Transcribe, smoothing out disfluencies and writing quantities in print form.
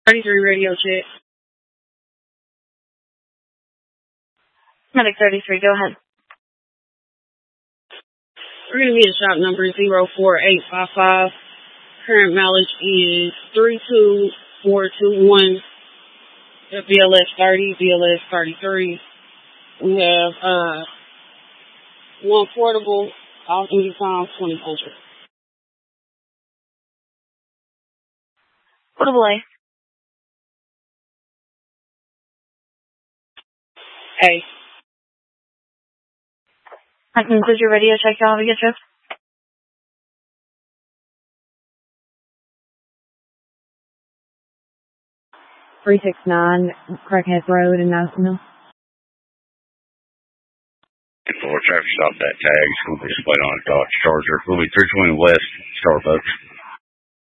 33 radio check. Medic 33, go ahead. We're going to be at shop number 04855. Current mileage is 32421. BLS 30, BLS 33. We have one portable, all duty time 2000. Portable A. Hey. That concludes your radio check. Y'all have a good trip. 369 Crackhead Road in Nelsonville. For traffic stop, that tag is going to be displayed on a Dodge Charger. Will be 320 West Starbucks.